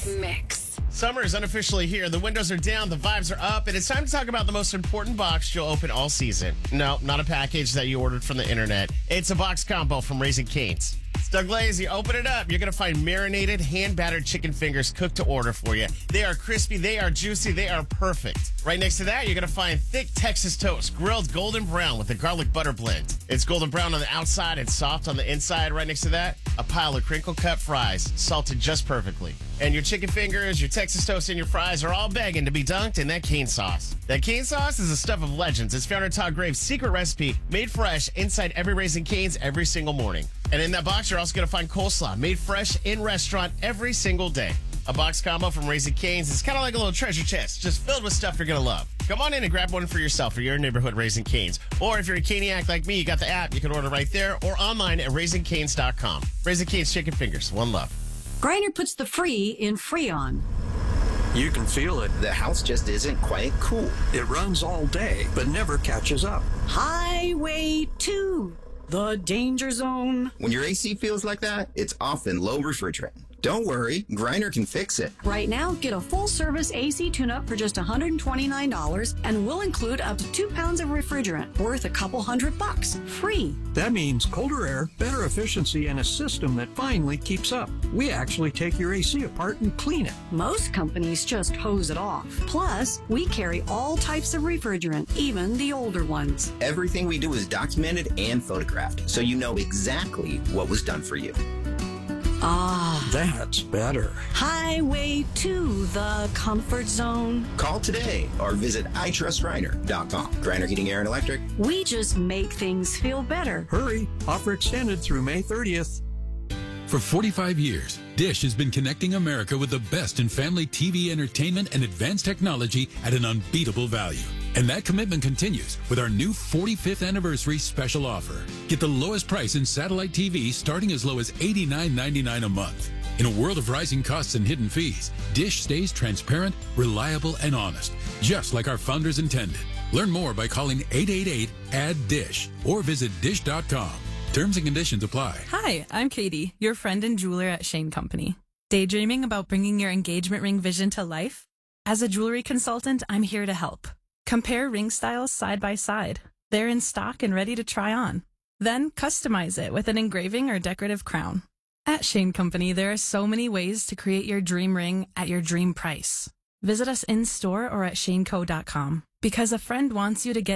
Mix. Summer is unofficially here. The windows are down, the vibes are up, and it's time to talk about the most important box you'll open all season. No, not a package that you ordered from the internet. It's a box combo from Raising Cane's. It's Doug Lazy. Open it up. You're going to find marinated, hand-battered chicken fingers cooked to order for you. They are crispy, they are juicy, they are perfect. Right next to that, you're going to find thick Texas toast, grilled golden brown with a garlic butter blend. It's golden brown on the outside and soft on the inside. Right next to that, a pile of crinkle-cut fries, salted just perfectly. And your chicken fingers, your Texas toast, and your fries are all begging to be dunked in that cane sauce. That cane sauce is the stuff of legends. It's found in Todd Graves' secret recipe, made fresh inside every Raising Cane's every single morning. And in that box, you're also going to find coleslaw, made fresh in restaurant every single day. A box combo from Raising Cane's is kind of like a little treasure chest, just filled with stuff you're going to love. Come on in and grab one for yourself for your neighborhood Raising Cane's. Or if you're a Caniac like me, you got the app. You can order right there or online at RaisingCanes.com. Raising Cane's Chicken Fingers. One love. Griner puts the free in Freon. You can feel it. The house just isn't quite cool. It runs all day, but never catches up. Highway 2, the danger zone. When your AC feels like that, it's often low refrigerant. Don't worry, Griner can fix it. Right now, get a full-service AC tune-up for just $129, and we'll include up to 2 pounds of refrigerant, worth a couple $100, free. That means colder air, better efficiency, and a system that finally keeps up. We actually take your AC apart and clean it. Most companies just hose it off. Plus, we carry all types of refrigerant, even the older ones. Everything we do is documented and photographed, so you know exactly what was done for you. Ah, That's better. Highway 2, the comfort zone. Call today or visit iTrustGriner.com. Griner Heating, Air, and Electric. We just make things feel better. Hurry. Offer extended through May 30th. For 45 years, Dish has been connecting America with the best in family TV entertainment and advanced technology at an unbeatable value. And that commitment continues with our new 45th anniversary special offer. Get the lowest price in satellite TV starting as low as $89.99 a month. In a world of rising costs and hidden fees, Dish stays transparent, reliable, and honest, just like our founders intended. Learn more by calling 888-ADD-DISH or visit dish.com. Terms and conditions apply. Hi, I'm Katie, your friend and jeweler at Shane Company. Daydreaming about bringing your engagement ring vision to life? As a jewelry consultant, I'm here to help. Compare ring styles side by side. They're in stock and ready to try on. Then customize it with an engraving or decorative crown. At Shane Company, there are so many ways to create your dream ring at your dream price. Visit us in store or at shaneco.com because a friend wants you to get